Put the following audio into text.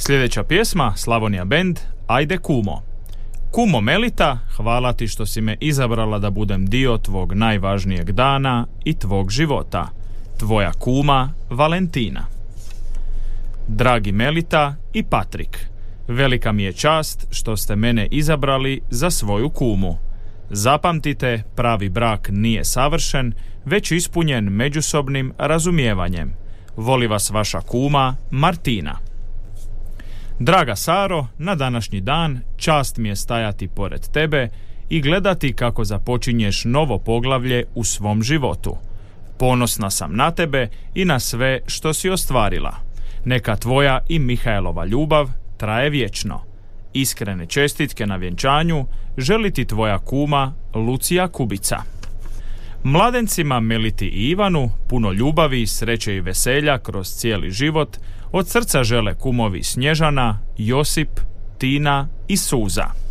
Sljedeća pjesma, Slavonija Band, Ajde kumo. Kumo Melita, hvala ti što si me izabrala da budem dio tvog najvažnijeg dana i tvog života. Tvoja kuma Valentina. Dragi Melita i Patrik, velika mi je čast što ste mene izabrali za svoju kumu. Zapamtite, pravi brak nije savršen, već ispunjen međusobnim razumijevanjem. Voli vas vaša kuma Martina. Draga Saro, na današnji dan čast mi je stajati pored tebe i gledati kako započinješ novo poglavlje u svom životu. Ponosna sam na tebe i na sve što si ostvarila. Neka tvoja i Mihaelova ljubav traje vječno. Iskrene čestitke na vjenčanju želi ti tvoja kuma Lucija Kubica. Mladencima Meliti i Ivanu puno ljubavi, sreće i veselja kroz cijeli život od srca žele kumovi Snježana, Josip, Tina i Suza.